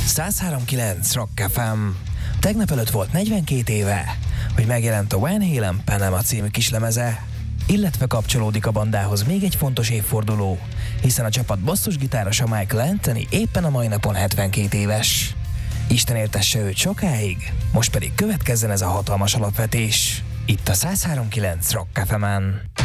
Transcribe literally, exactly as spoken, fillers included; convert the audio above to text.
száz három kilenc Rock ef em. Tegnap előtt volt negyvenkét éve, hogy megjelent a Van Halen Panama című kislemeze, illetve kapcsolódik a bandához még egy fontos évforduló, hiszen a csapat basszusgitárosa Michael Anthony éppen a mai napon hetvenkét éves. Isten éltesse őt sokáig, most pedig következzen ez a hatalmas alapvetés. Itt a száz három kilenc Rock ef emen.